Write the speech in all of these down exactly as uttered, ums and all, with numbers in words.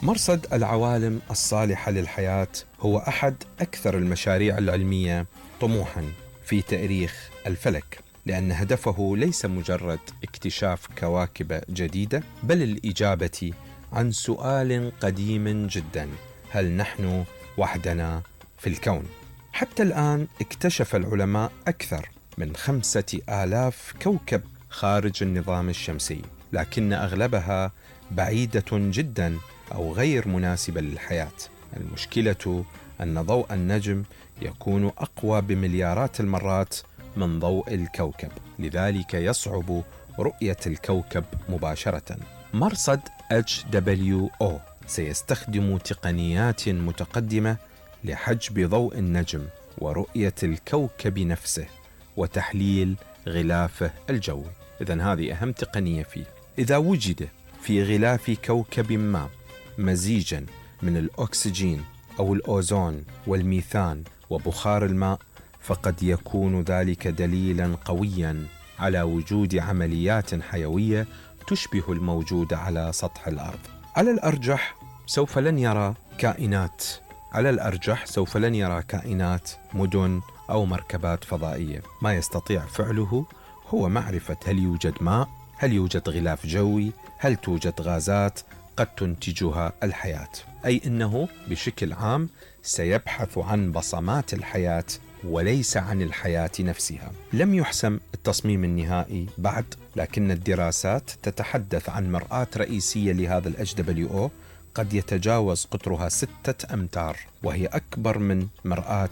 مرصد العوالم الصالحة للحياة هو أحد أكثر المشاريع العلمية طموحاً في تاريخ الفلك، لأن هدفه ليس مجرد اكتشاف كواكب جديدة، بل الإجابة عن سؤال قديم جداً: هل نحن وحدنا في الكون؟ حتى الآن اكتشف العلماء أكثر من خمسة آلاف كوكب خارج النظام الشمسي، لكن أغلبها بعيدة جداً أو غير مناسبة للحياة. المشكلة أن ضوء النجم يكون أقوى بمليارات المرات من ضوء الكوكب، لذلك يصعب رؤية الكوكب مباشرة. مرصد إتش دبليو أو سيستخدم تقنيات متقدمة لحجب ضوء النجم ورؤية الكوكب نفسه وتحليل غلافه الجوي. إذن هذه أهم تقنية فيه. إذا وجد في غلاف كوكب ما مزيجا من الأكسجين أو الأوزون والميثان وبخار الماء، فقد يكون ذلك دليلا قويا على وجود عمليات حيوية تشبه الموجودة على سطح الأرض. على الأرجح سوف لن يرى كائنات على الأرجح سوف لن يرى كائنات مدن أو مركبات فضائية. ما يستطيع فعله هو معرفة هل يوجد ماء، هل يوجد غلاف جوي، هل توجد غازات قد تنتجها الحياة. أي أنه بشكل عام سيبحث عن بصمات الحياة وليس عن الحياة نفسها. لم يحسم التصميم النهائي بعد، لكن الدراسات تتحدث عن مرآة رئيسية لهذا ال إتش دبليو أو قد يتجاوز قطرها ستة أمتار، وهي أكبر من مرآة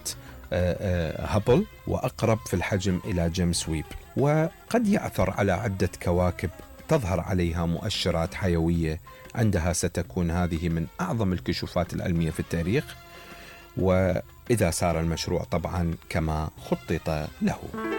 هابل وأقرب في الحجم إلى جيمس ويب، وقد يعثر على عدة كواكب تظهر عليها مؤشرات حيوية. عندها ستكون هذه من أعظم الكشوفات العلمية في التاريخ، وإذا سار المشروع طبعا كما خطط له.